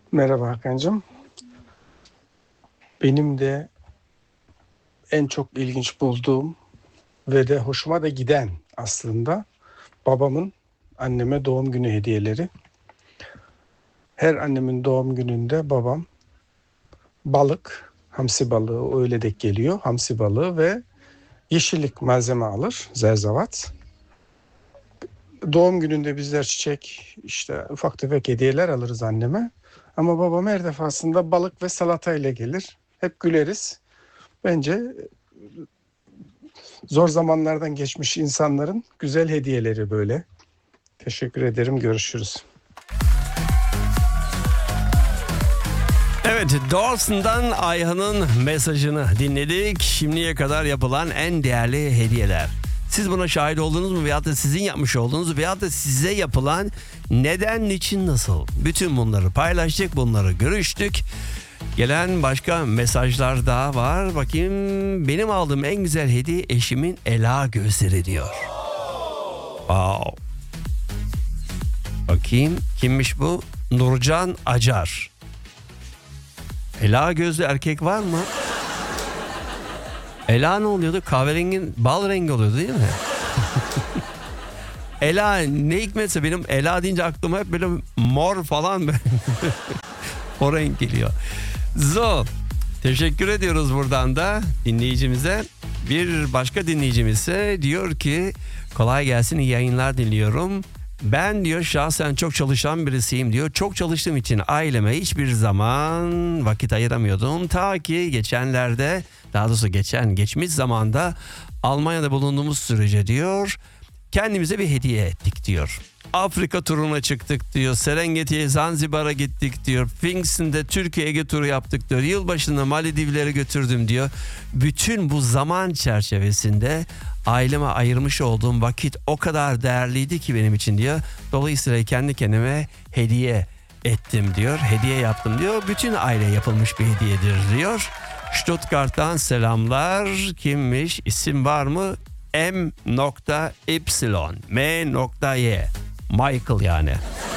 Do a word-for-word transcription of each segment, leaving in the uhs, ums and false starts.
Merhaba Hakan'cığım. Benim de en çok ilginç bulduğum ve de hoşuma da giden aslında babamın anneme doğum günü hediyeleri. Her annemin doğum gününde babam balık, hamsi balığı öyle denk geliyor. Hamsi balığı ve yeşillik malzeme alır, zerzevat. Doğum gününde bizler çiçek, işte ufak tefek hediyeler alırız anneme. Ama babam her defasında balık ve salata ile gelir. Hep güleriz. Bence zor zamanlardan geçmiş insanların güzel hediyeleri böyle. Teşekkür ederim. Görüşürüz. Evet, Dawson'dan Ayhan'ın mesajını dinledik. Şimdiye kadar yapılan en değerli hediyeler. Siz buna şahit oldunuz mu veyahut da sizin yapmış olduğunuz veyahut da size yapılan neden, niçin, nasıl? Bütün bunları paylaştık, bunları görüştük. Gelen başka mesajlar daha var. Bakayım, benim aldığım en güzel hediye eşimin ela gözleri diyor. Wow. Bakayım, kimmiş bu? Nurcan Acar. Ela gözlü erkek var mı? Ela ne oluyordu? Kahverengin bal rengi oluyordu değil mi? Ela ne hikmetse benim Ela deyince aklıma hep böyle mor falan böyle o renk geliyor. Zo, teşekkür ediyoruz buradan da dinleyicimize. Bir başka dinleyicimiz ise diyor ki kolay gelsin, iyi yayınlar diliyorum. Ben diyor şahsen çok çalışan birisiyim diyor. Çok çalıştığım için aileme hiçbir zaman vakit ayıramıyordum. Ta ki geçenlerde, daha doğrusu geçen geçmiş zamanda Almanya'da bulunduğumuz sürece diyor kendimize bir hediye ettik diyor. Afrika turuna çıktık diyor. Serengeti'ye, Zanzibar'a gittik diyor. Pfingst'inde Türkiye Ege turu yaptık diyor. Yılbaşında Maldivlere götürdüm diyor. Bütün bu zaman çerçevesinde aileme ayırmış olduğum vakit o kadar değerliydi ki benim için diyor. Dolayısıyla kendi kendime hediye ettim diyor. Hediye yaptım diyor. Bütün aileye yapılmış bir hediyedir diyor. Stuttgart'tan selamlar. Kimmiş? İsim var mı? M Y M Y Michael yani.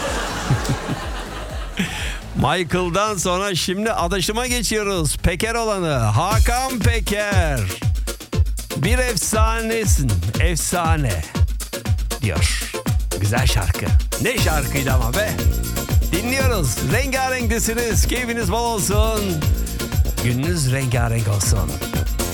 Michael'dan sonra şimdi adaşıma geçiyoruz. Peker olanı Hakan Peker. Bir efsanesin, efsane diyor. Güzel şarkı. Ne şarkıydı ama be. Dinliyoruz. Rengarenksiniz. Keyfiniz bol olsun. Gününüz rengarenk olsun.